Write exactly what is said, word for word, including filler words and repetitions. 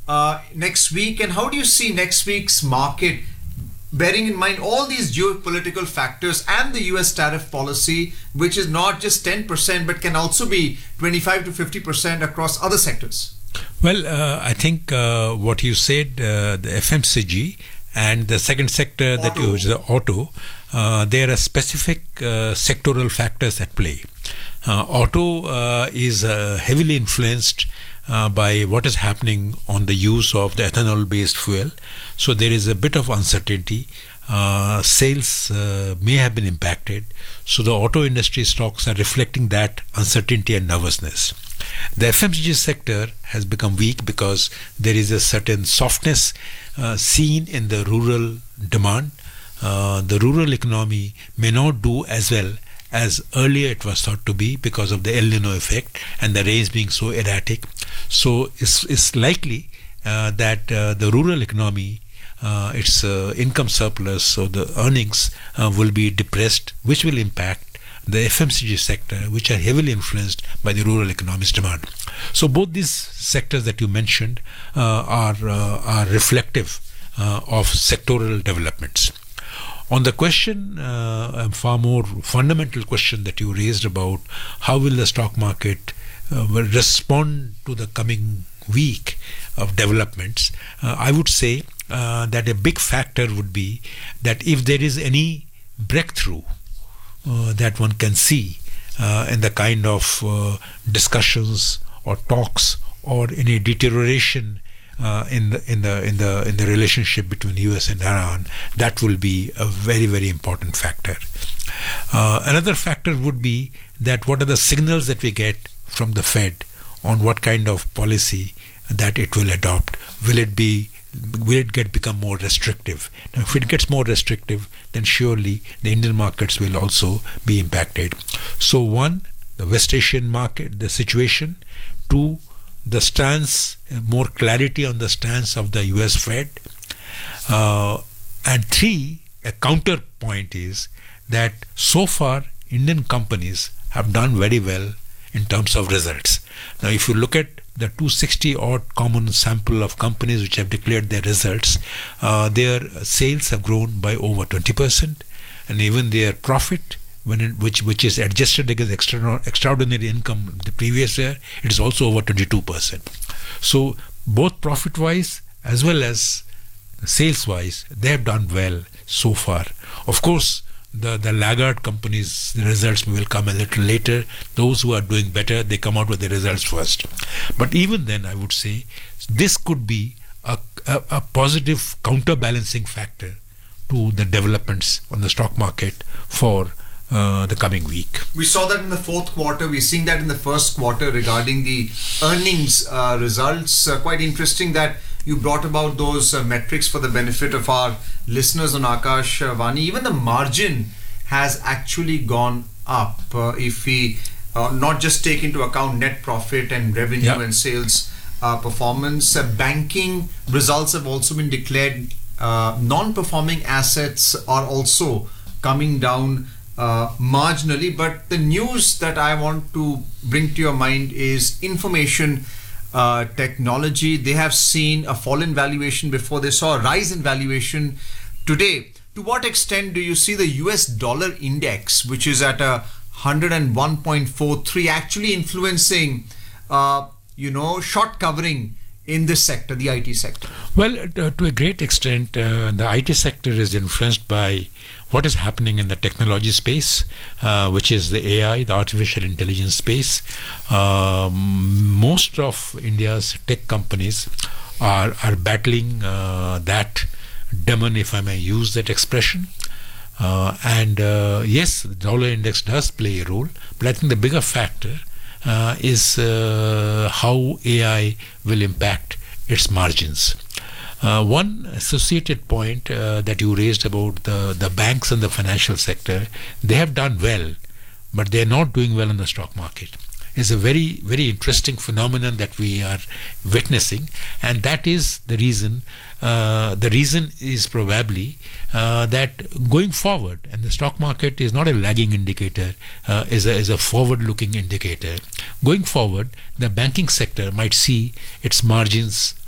uh, next week, and how do you see next week's market, bearing in mind all these geopolitical factors and the U S tariff policy, which is not just ten percent but can also be twenty-five to fifty percent across other sectors? Well, uh, I think uh, what you said, uh, the F M C G and the second sector Auto. that you, which is the auto, uh, there are specific uh, sectoral factors at play. Uh, auto uh, is uh, heavily influenced uh, by what is happening on the use of the ethanol-based fuel. So there is a bit of uncertainty. Uh, sales uh, may have been impacted. So the auto industry stocks are reflecting that uncertainty and nervousness. The F M C G sector has become weak because there is a certain softness uh, seen in the rural demand. Uh, the rural economy may not do as well as earlier it was thought to be because of the El Nino effect and the rains being so erratic. So it's, it's likely uh, that uh, the rural economy, uh, its uh, income surplus, so the earnings uh, will be depressed, which will impact the F M C G sector, which are heavily influenced by the rural economy's demand. So both these sectors that you mentioned uh, are uh, are reflective uh, of sectoral developments. On the question, uh, a far more fundamental question that you raised about how will the stock market uh, will respond to the coming week of developments, uh, I would say uh, that a big factor would be that if there is any breakthrough uh, that one can see uh, in the kind of uh, discussions or talks or any deterioration Uh, in the in the in the in the relationship between U S and Iran, that will be a very very important factor. Uh, another factor would be that what are the signals that we get from the Fed on what kind of policy that it will adopt? Will it be will it get become more restrictive? Now, if it gets more restrictive, then surely the Indian markets will also be impacted. So one, the West Asian market, the situation. Two, the stance, more clarity on the stance of the U S Fed. Uh, and three, a counterpoint is that so far Indian companies have done very well in terms of results. Now, if you look at the two hundred sixty odd common sample of companies which have declared their results, uh, their sales have grown by over twenty percent, and even their profit, when it, which which is adjusted against extra, extraordinary income the previous year, it is also over twenty-two percent. So both profit-wise as well as sales-wise, they have done well so far. Of course, the, the laggard companies' the results will come a little later. Those who are doing better, they come out with the results first. But even then, I would say, this could be a, a, a positive counterbalancing factor to the developments on the stock market for Uh, the coming week. We saw that in the fourth quarter. We're seeing that in the first quarter regarding the earnings uh, results. Uh, quite interesting that you brought about those uh, metrics for the benefit of our listeners on Akash uh, Vani. Even the margin has actually gone up. Uh, if we uh, not just take into account net profit and revenue yeah. and sales uh, performance, uh, banking results have also been declared. Uh, non-performing assets are also coming down Uh, marginally, but the news that I want to bring to your mind is information uh, technology. They have seen a fall in valuation before. They saw a rise in valuation today. To what extent do you see the U S dollar index, which is at a one hundred one point four three, actually influencing, uh, you know, short covering in this sector, the I T sector? Well, uh, to a great extent, uh, the I T sector is influenced by what is happening in the technology space, uh, which is the A I, the artificial intelligence space. Um, most of India's tech companies are, are battling uh, that demon, if I may use that expression. Uh, and uh, yes, the dollar index does play a role, but I think the bigger factor uh, is uh, how A I will impact its margins. Uh, one associated point uh, that you raised about the, the banks and the financial sector, they have done well, but they are not doing well in the stock market. It's a very, very interesting phenomenon that we are witnessing, and that is the reason. Uh, the reason is probably uh, that going forward, and the stock market is not a lagging indicator, uh, is a is a forward-looking indicator. Going forward, the banking sector might see its margins